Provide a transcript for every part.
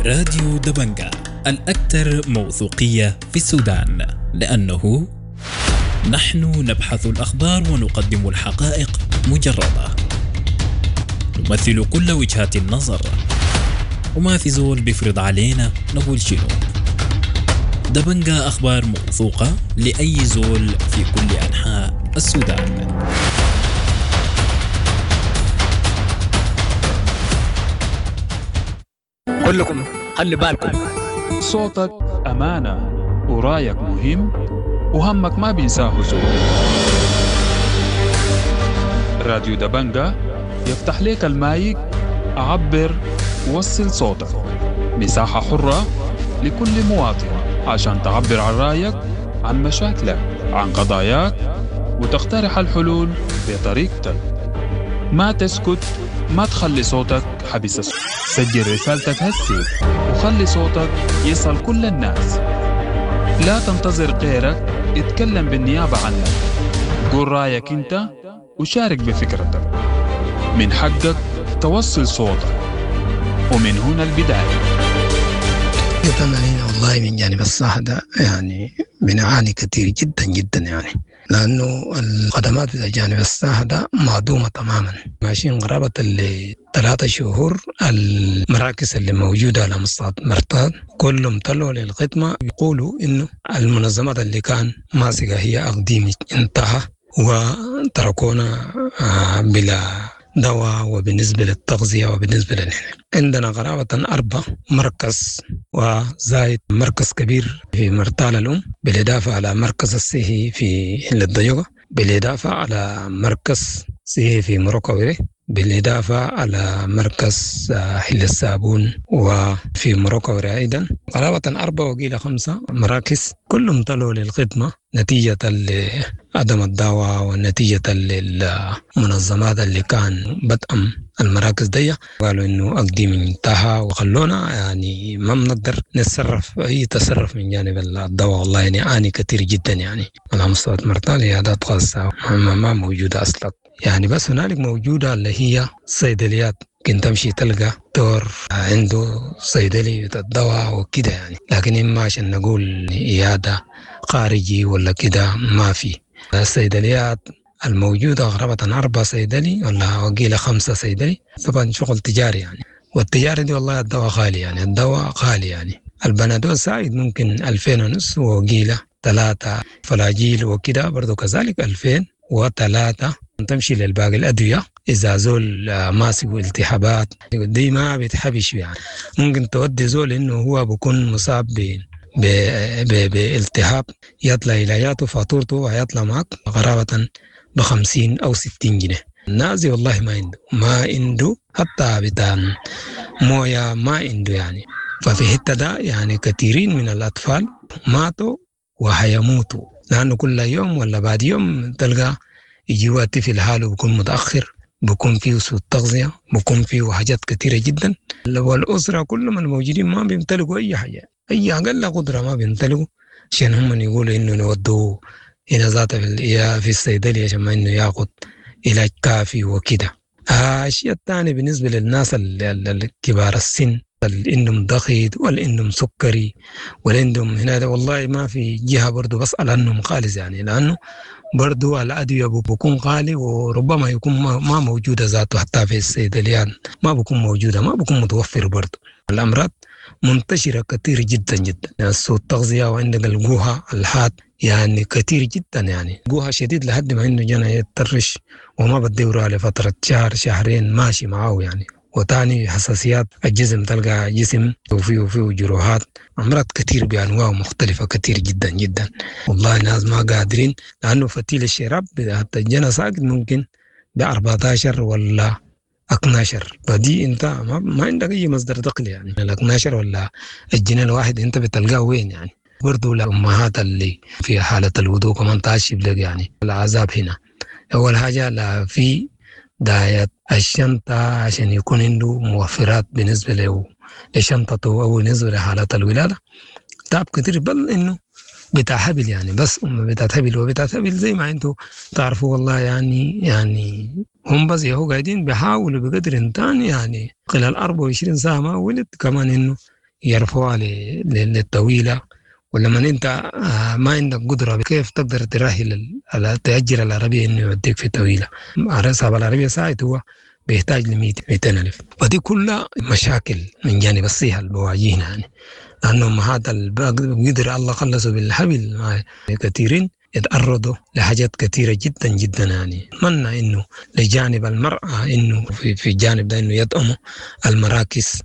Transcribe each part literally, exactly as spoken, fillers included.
راديو دبنجة الأكثر موثوقية في السودان، لأنه نحن نبحث الأخبار ونقدم الحقائق مجردة، نمثل كل وجهات النظر، وما في زول بيفرض علينا نقول شنو. دبنجة أخبار موثوقة لأي زول في كل أنحاء السودان. كلكم خلي بالكم، صوتك أمانة ورايك مهم وهمك ما بينساه زول. راديو دبنجة يفتح ليك المايك، عبر ووصل صوتك، مساحة حرة لكل مواطن عشان تعبر عن رايك، عن مشاكلك، عن قضاياك، وتقترح الحلول بطريقتك. ما تسكت، ما تخلي صوتك حبس الصوت. سجل رسالتك هسي وخلي صوتك يصل كل الناس. لا تنتظر غيرك اتكلم بالنيابة عنك. قول رأيك انت وشارك بفكرتك. من حقك توصل صوتك، ومن هنا البداية. طبعا والله من جانب الصحة ده يعني بنعاني كثير جدا جدا، يعني لأنه الخدمات في جانب الصحة ده معدومة تماما. ماشيين قرابة اللي ثلاثة شهور المراكز اللي موجودة على مستوى مرتاد كلهم طلعوا للخدمة، يقولوا إنه المنظمات اللي كان ماسكة هي أقديم انتهى وتركونا بلا دواء، وبالنسبة للتغذية وبالنسبة لنا عندنا قرابة أربع مركز وزايد مركز كبير في مرتال الأم، بالإضافة على مركز الصحي في للضيوغة، بالإضافة على مركز صحي في مروكوري، بالإضافة على مركز حل الصابون وفي مروكوري أيضا. قرابة أربع وقيل خمسة مراكز كلهم طلعوا للخدمة نتيجة عدم الدواء ونتيجة المنظمات اللي كان بدء المراكز دي قالوا إنه أقديم انتهى وخلونا يعني ما بنقدر نتصرف أي تصرف من جانب الدواء. والله يعني آني كثير جدا، يعني على مستوى مرتال عيادات خاصة ما موجودة أصلا، يعني بس هنالك موجودة اللي هي صيدليات، كنت تمشي تلقى دور عنده صيدلي الدواء وكده يعني، لكن إما عشان نقول عيادة خارجي ولا كده ما في. الصيدليات الموجودة غرابة أربع صيدلي ولا وقيلة خمسة صيدلي، طبعا شغل تجاري يعني، والتجاري دي والله الدواء غالي، يعني الدواء غالي، يعني البنادول سايد ممكن ألفين ونص وقيلة ثلاثة، فلاجيل وكده برضو كذلك ألفين وثلاثة. تمشي للباقي الأدوية إذا زول ماسك التهابات دي ما بيتحبش، يعني ممكن تودي زول إنه هو بيكون مصاب ب بالتهاب يطلع علاجاته فاتورته ويطلع معك قرابة بخمسين أو ستين جنيه. الناس والله ما عنده ما عنده حتى بتاع موية ما عنده، يعني ففي حتة ده يعني كثيرين من الأطفال ماتوا وهيموتوا، لأنه كل يوم ولا بعد يوم تلقى يجيوا الطفل حاله بيكون متأخر، بيكون فيه سوء تغذية، بيكون فيه حاجات كثيرة جدا، والأسرة كلهم الموجودين ما بيمتلكوا أي حاجة، أي أقل قدرة ما بيمتلكوا، عشان هم يقولوا إنه نودوه هنا ذاته في في الصيدلية عشان ما إنه يأخذ علاج كافي وكده. الشيء الثاني بالنسبة للناس الكبار السن اللي عندهم ضغط ولا عندهم سكري ولا عندهم هنا، والله ما في جهة برضو بسأل عنهم خالص، يعني لأنه برضو الأدوية بكون غالي وربما يكون ما موجودة ذاته حتى في الصيدليات، ما بكون موجودة، ما بكون متوفر برضو. الأمراض منتشرة كثير جدا جدا، يعني سوء التغذية وعندك الجوها الحاد يعني كثير جدا، يعني جوها شديد لحد ما إنه جنا يتطرش وما بديوره لفترة شهر شهرين ماشي معه يعني. وتاني حساسيات الجسم، تلقى جسم وفيه وفيه جروحات، أمراض كثير بأنواع مختلفة كثير جدا جدا. والله الناس ما قادرين، لأنه فتيل الشراب حتى الجنة ساقط ممكن بأربعة عشر ولا اثناشر، فدي انت ما, ما عندك اي مصدر دخل، يعني ال اثناشر ولا الجنيه الواحد انت بتلقاه وين؟ يعني برضو الامهات اللي في حاله الوضوء كمان تعشب لك يعني العذاب هنا. اول حاجه لا في داية الشنطه عشان يكون عنده موفرات بالنسبه له لشنطته او بالنسبه لحالات الولاده، تعب كتير، بل انه بتاع حبل يعني، بس أم بتاع حبل وبتاع حبل زي ما انتوا تعرفوا والله، يعني يعني هم بس يهو قاعدين بيحاولوا بقدر انتان يعني خلال أربعة وعشرين ساعة ما ولد كمان إنه يرفعها للطويلة، ولما أنت ما عندك قدرة كيف تقدر ترهل تأجر العربية إنه يوديك في طويلة. صاحب العربية ساعة هو بيحتاج لمئتين ألف. ودي كلها مشاكل من جانب الصحة اللي بواجهنا يعني، لأنهم هذا القدر الله خلصوا بالحبل كثيرين يتعرضوا لحاجات كثيرة جدا جدا يعني. أتمنى إنه لجانب المرأة إنه في في الجانب ده إنه يدعموا المراكز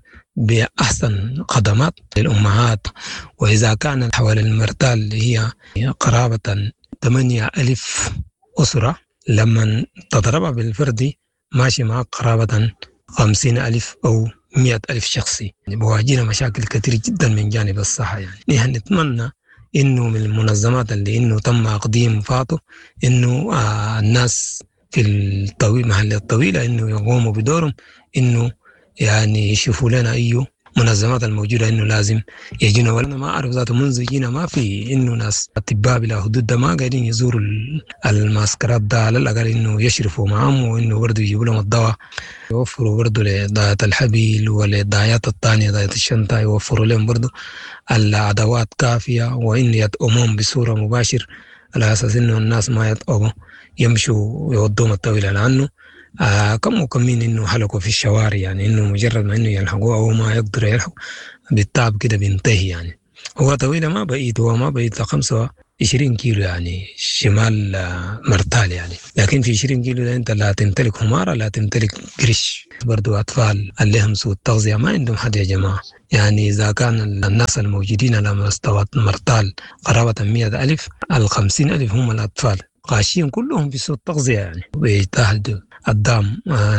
بأحسن خدمات للأمهات. وإذا كان حوالي المرتال اللي هي قرابة ثمانية ألف أسرة، لما تضربها بالفردي ماشي معك قرابة خمسين ألف أو مئة ألف شخصي. يعني بواجهنا مشاكل كثير جدا من جانب الصحة يعني. نحن نتمنى إنه من المنظمات اللي إنه تم تقديم فاته إنه آه الناس في الطويل محل الطويلة إنه يقوموا بدورهم، إنه يعني يشوفوا لنا أيه منظمات الموجودة إنه لازم يجينا. ولا ما أعرف ذاته منذ جينا ما في إنه ناس أطباء بلا حدود ده ما قاعدين يزوروا الماسكرات ده، على الأقل إنه يشرفوا معهم وإنه برضو يجيبوا لهم الدواء، يوفروا برضو لضاية الحبيل ولضايات الثانية ضاية الشنطة، يوفروا لهم برضو الأدوات كافية، وإن يتأمون بصورة مباشر على أساس إنه الناس ما يتأموا يمشوا يودوهم الطويلة. لأنه آه كم وكمين إنه حلقوا في الشوارع يعني، إنه مجرد ما إنه يلحقوا أو ما يقدروا يلحقوا بالتعب كده بينتهي يعني. هو طويلة ما بعيد، هو ما بعيد خمسة وعشرين كيلو يعني شمال آه مرتال يعني، لكن في عشرين كيلو ده أنت لا تمتلك حمارة لا تمتلك قرش. برضو أطفال اللي هم سوء التغذية ما عندهم حد يا جماعة يعني. إذا كان الناس الموجودين على مستوى مرتال قرابة مئة ألف، الخمسين ألف هم الأطفال غاشين كلهم في سوء التغذية يعني، ويتاهدوا الدعم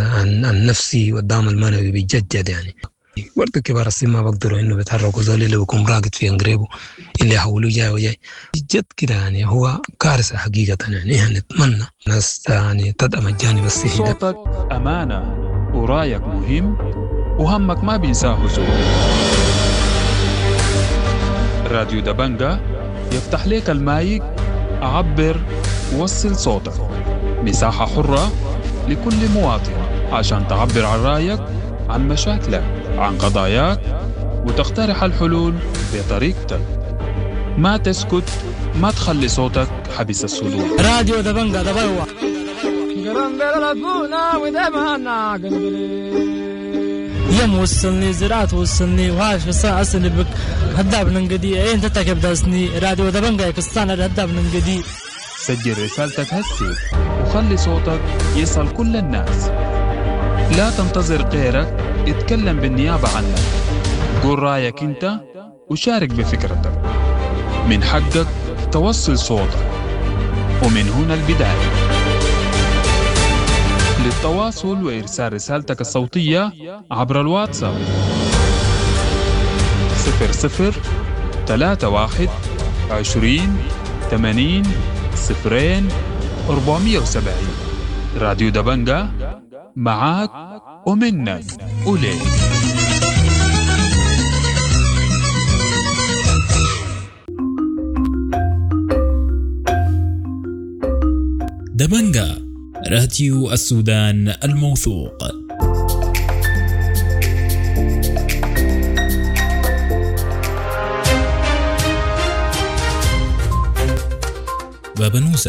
النفسي والدعم المعنوي بيجدد يعني. برضو كبار السن ما بقدروا إنه بيتحركوا زول اللي بيكون راقد في انقريبه اللي يحولوا جاي وجاي جد كده يعني. هو كارثة حقيقة يعني. يعني نتمنى ناس يعني تدعم الجانب الصحي. صوتك أمانة ورايك مهم وهمك ما بينساه زول. راديو دبنجة يفتح لك المايك، عبر ووصل صوتك. مساحة حرة لكل مواطن عشان تعبر عن رأيك، عن مشاكلك، عن قضاياك، وتقترح الحلول بطريقتك. ما تسكت، ما تخلي صوتك حبس الصدور. راديو دبنجة دبوا يم وصلني زراعة وصلني وهاش بسا أصلي بك هداب ننقدي أين تتكب داسني. راديو دبنجة يكستان هداب ننقدي. سجل رسالتك هسي وخلي صوتك يصل كل الناس. لا تنتظر غيرك اتكلم بالنيابة عنك. قول رأيك انت وشارك بفكرتك. من حقك توصل صوتك، ومن هنا البداية. للتواصل وإرسال رسالتك الصوتية عبر الواتساب صفر صفر ثلاثة واحد عشرين ثمانين صفرين أربعمية وسبعين. راديو دبنجة معاك ومنك وليك. دبنجة راديو السودان الموثوق. بابا نوسة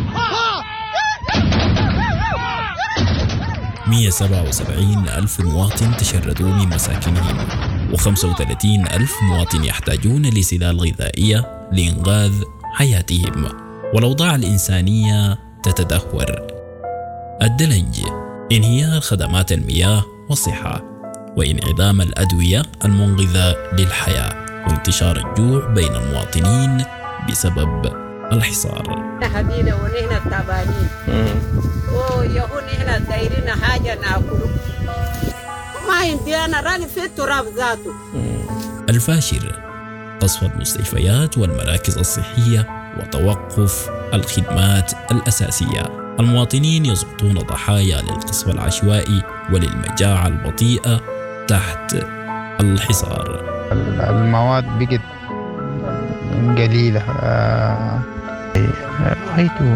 مئة وسبعة وسبعين ألف مواطن تشردوا من مساكنهم، وخمسة وثلاثين ألف مواطن يحتاجون لسلال غذائية لإنقاذ حياتهم، والأوضاع الإنسانية تتدهور. الدلنج، انهيار خدمات المياه والصحة، وانعدام الأدوية المنقذة للحياة، وانتشار الجوع بين المواطنين بسبب الحصار. حبينا ونحن التعبانين ويهون نحن دايرين حاجة ناكله ما عندي أنا راجل في التراب ذاته. الفاشر، قصف المستشفيات والمراكز الصحية وتوقف الخدمات الأساسية. المواطنين يسقطون ضحايا للقصف العشوائي وللمجاعة البطيئة تحت الحصار. المواد بقت قليلة. رأيته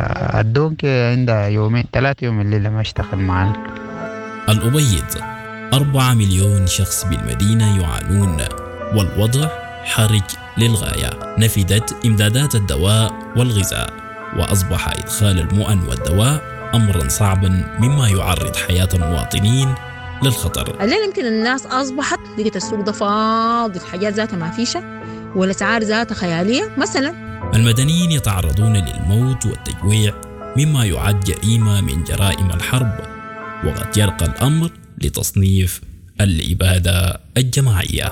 الدونك عندها يومين ثلاثة يوم الليلة ما اشتغل معنا. الأبيض، أربعة مليون شخص بالمدينة يعانون، والوضع حرج للغاية. نفدت إمدادات الدواء والغذاء، وأصبح إدخال المؤن والدواء أمرا صعبا مما يعرض حياة المواطنين للخطر. الليل يمكن الناس أصبحت لقيت السوق ده فاضي، الحاجات ذاتها ما فيشة والأسعار ذاتها خيالية. مثلا المدنيين يتعرضون للموت والتجويع مما يعد جريمة من جرائم الحرب، وقد يرقى الأمر لتصنيف الإبادة الجماعية.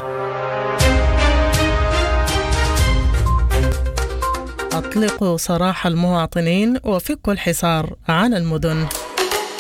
أطلقوا سراح المواطنين وفكوا الحصار عن المدن.